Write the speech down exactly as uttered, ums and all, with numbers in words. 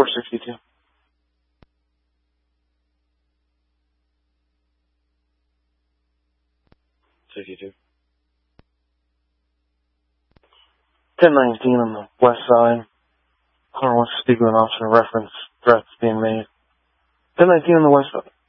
four sixty-two. sixty-two. ten nineteen on the west side. Car wants to speak with an officer in reference threats being made. ten nineteen on the west side.